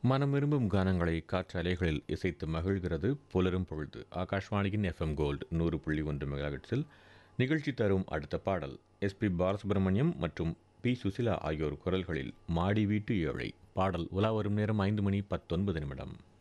மனம் விரும்பும் கானங்களை காற்றலைகளில் இசைத்து மகிழ்கிறது புலரும் பொழுது. ஆகாஷ்வாணியின் எஃப்எம் கோல்டு 100.1 மெகாஹெர்ட்ஸில் நிகழ்ச்சி தரும் அடுத்த பாடல் எஸ்பி பாலசுப்ரமணியம் மற்றும் பி சுசிலா ஆகியோர் குரல்களில் மாடி வீட்டு ஏழை பாடல் உலா வரும் நேரம் 5 மணி 19 நிமிடம்.